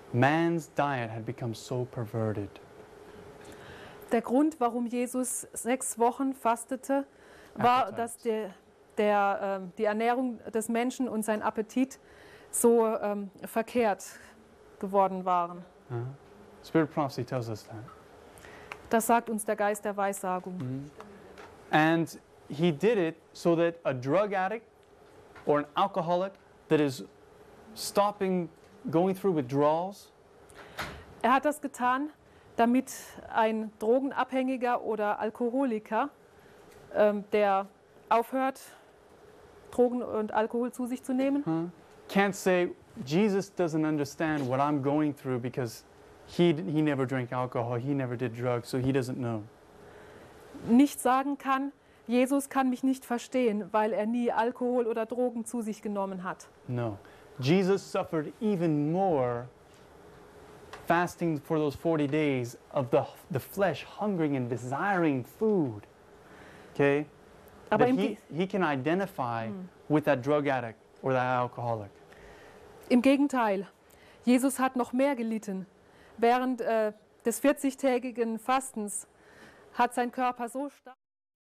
Man's diet had become so perverted. Der Grund, warum Jesus 6 Wochen fastete, war, dass die Ernährung des Menschen und sein Appetit so verkehrt geworden waren. Spirit of prophecy tells us that. Das sagt uns der Geist der Weissagung. And he did it so that a drug addict or an alcoholic that is going through withdrawals, Er hat das getan, damit ein Drogenabhängiger oder Alkoholiker, der aufhört, Drogen und Alkohol zu sich zu nehmen, can't say, Jesus doesn't understand what I'm going through because he never drank alcohol, he never did drugs, so he doesn't know. nicht sagen kann, Jesus kann mich nicht verstehen, weil er nie Alkohol oder Drogen zu sich genommen hat. No. Jesus suffered even more fasting for those 40 days of the flesh hungering and desiring food. Okay? Aber That he can identify with that drug addict or that alcoholic. im Gegenteil, Jesus hat noch mehr gelitten. Während des 40-tägigen Fastens hat sein Körper so stark